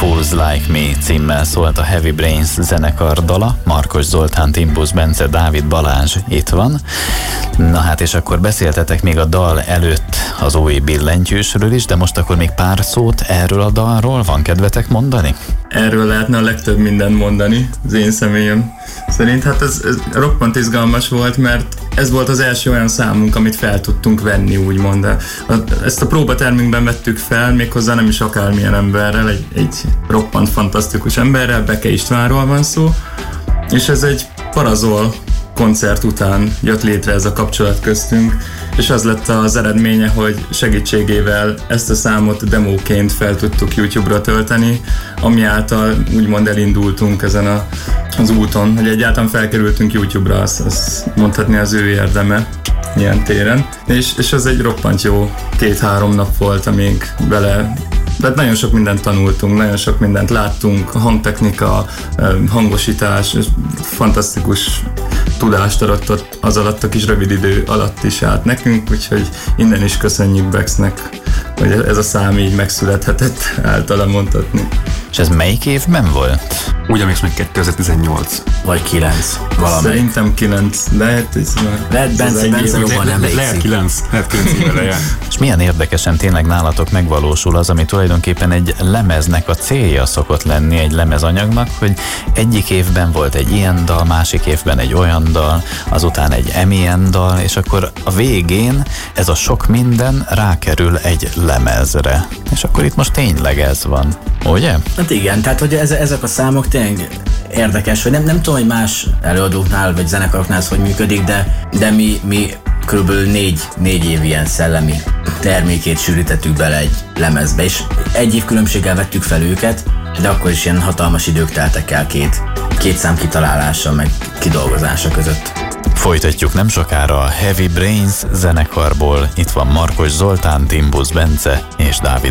Fools Like Me címmel szólt a Heavy Brains zenekar dala. Markos Zoltán, Timbusz Bence, Dávid Balázs itt van. Na hát, és akkor beszéltetek még a dal előtt az új billentyűsről is, de most akkor még pár szót erről a dalról van kedvetek mondani? Erről lehetne a legtöbb mindent mondani, az én személyem szerint. Hát ez roppant izgalmas volt, mert ez volt az első olyan számunk, amit fel tudtunk venni, úgymond. Ezt a próbatermünkben vettük fel, méghozzá nem is akármilyen emberrel, egy roppant fantasztikus emberrel, Beke Istvánról van szó, és ez egy Parazol koncert után jött létre ez a kapcsolat köztünk, és az lett az eredménye, hogy segítségével ezt a számot demóként fel tudtuk YouTube-ra tölteni, ami által úgymond elindultunk ezen az úton, hogy egyáltalán felkerültünk YouTube-ra, azt mondhatni az ő érdeme ilyen téren. És ez egy roppant jó 2-3 nap volt, amíg vele. Tehát nagyon sok mindent tanultunk, nagyon sok mindent láttunk, hangtechnika, hangosítás, és fantasztikus tudást adott az alatt a kis rövid idő alatt is át nekünk, úgyhogy innen is köszönjük Bexnek, hogy ez a szám így megszülethetett általa mondhatni. És ez melyik évben volt? Úgy emlékszem, hogy 2018. Vagy 9. Valamelyik. Szerintem 9, lehet, lehet Bence jobban emlékszik. Lehet 9 éve jár. És milyen érdekesen tényleg nálatok megvalósul az, ami tulajdonképpen egy lemeznek a célja szokott lenni, egy lemezanyagnak, hogy egyik évben volt egy ilyen dal, másik évben egy olyan dal, azután egy emilyen dal, és akkor a végén ez a sok minden rákerül egy lemezre. És akkor itt most tényleg ez van, ugye? Hát igen, tehát hogy ezek a számok tényleg érdekes, hogy nem tudom, hogy más előadóknál vagy zenekaroknál ez hogy működik, de mi körülbelül 4 év ilyen szellemi termékét sűrítettük bele egy lemezbe, és egy év különbséggel vettük fel őket, de akkor is ilyen hatalmas idők teltek el két szám kitalálása meg kidolgozása között. Folytatjuk nem sokára a Heavy Brains zenekarból. Itt van Markos Zoltán, Timbusz Bence és Dávid